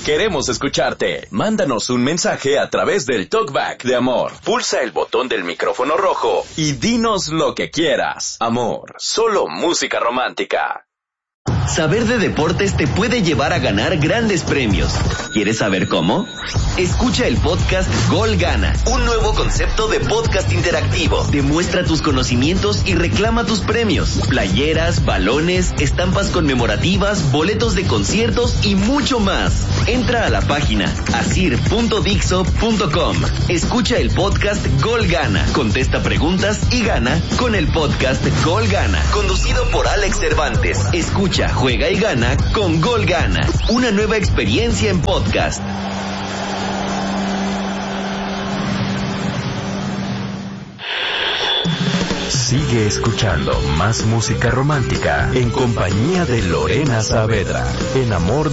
Queremos escucharte. Mándanos un mensaje a través del Talkback de Amor. Pulsa el botón del micrófono rojo y dinos lo que quieras. Amor, solo música romántica. Saber de deportes te puede llevar a ganar grandes premios. ¿Quieres saber cómo? Escucha el podcast Gol Gana, un nuevo concepto de podcast interactivo. Demuestra tus conocimientos y reclama tus premios. Playeras, balones, estampas conmemorativas, boletos de conciertos y mucho más. Entra a la página asir.dixo.com. Escucha el podcast Gol Gana, contesta preguntas y gana con el podcast Gol Gana, conducido por Alex Cervantes. Escucha, juega y gana con Gol Gana, una nueva experiencia en podcast. Sigue escuchando más música romántica en compañía de Lorena Saavedra en Amor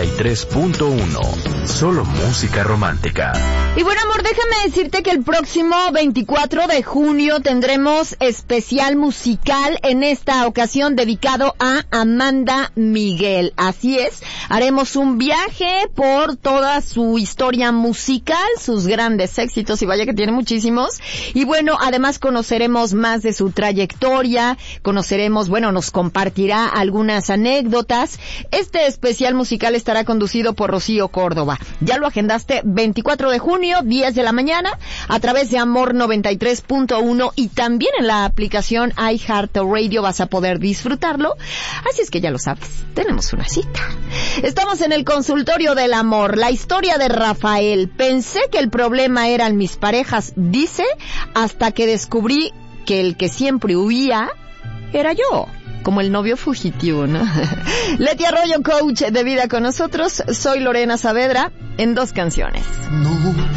93.1. Solo música romántica. Y bueno, amor, déjame decirte que el próximo 24 de junio tendremos especial musical, en esta ocasión dedicado a Amanda Miguel. Así es, haremos un viaje por toda su historia musical, sus grandes éxitos, y vaya que tiene muchísimos. Y bueno, además conoceremos más de su trayectoria, nos compartirá algunas anécdotas. Este especial musical estará conducido por Rocío Córdoba. Ya lo agendaste, 24 de junio, 10 de la mañana, a través de Amor 93.1 y también en la aplicación iHeartRadio vas a poder disfrutarlo. Así es que ya lo sabes, tenemos una cita. Estamos en el consultorio del amor. La historia de Rafael. Pensé que el problema eran mis parejas, dice, hasta que descubrí que el que siempre huía era yo, como el novio fugitivo, ¿no? Leti Arroyo, coach de vida con nosotros. Soy Lorena Saavedra en 2 canciones. No